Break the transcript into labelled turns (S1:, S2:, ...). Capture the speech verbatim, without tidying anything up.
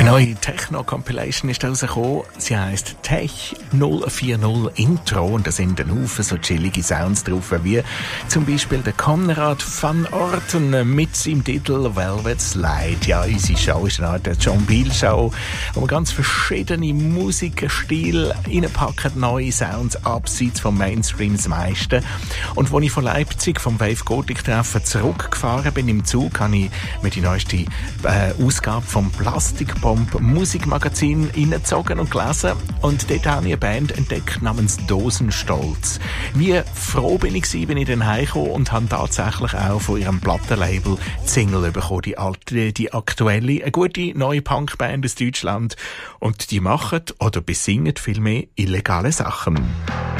S1: Eine neue Techno-Compilation ist rausgekommen. Sie heisst Tech null vier null Intro und da sind ein Haufen so chillige Sounds drauf, wie zum Beispiel der Konrad van Orten mit seinem Titel Velvet Slide. Ja, unsere Show ist eine Art John Peel Show, wo wir ganz verschiedene Musikstile reinpacken, neue Sounds abseits vom Mainstream das meiste. Und als ich von Leipzig vom Wave Gothic Treffen zurückgefahren bin im Zug, habe ich mir die neueste äh, Ausgabe vom Plastikbomb Musikmagazin reingezogen und gelesen. Und dort habe ich eine Band entdeckt namens Dosenstolz. Wie froh bin ich gewesen, bin ich dann heimgekommen und habe tatsächlich auch von ihrem Plattenlabel die Single bekommen, die alte, die aktuelle, eine gute neue Punkband aus Deutschland. Und die machen oder besingen vielmehr illegale Sachen.